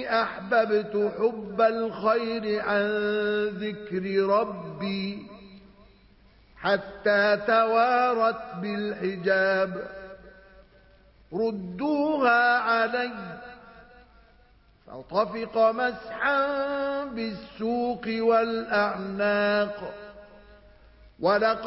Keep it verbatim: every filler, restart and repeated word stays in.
أحببت حب الخير عن ذكر ربي حتى توارت بالحجاب ردوها علي فطفق مسحا بالسوق والأعناق ولقد